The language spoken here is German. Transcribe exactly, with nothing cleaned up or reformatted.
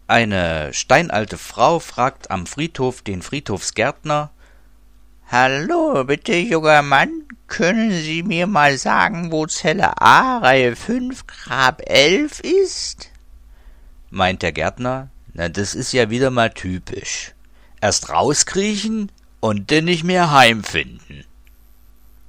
Eine steinalte Frau fragt am Friedhof den Friedhofsgärtner: »Hallo, bitte, junger Mann, können Sie mir mal sagen, wo Zelle A, Reihe fünf, Grab elf ist?« Meint der Gärtner: »Na, das ist ja wieder mal typisch. Erst rauskriechen und denn nicht mehr heimfinden.«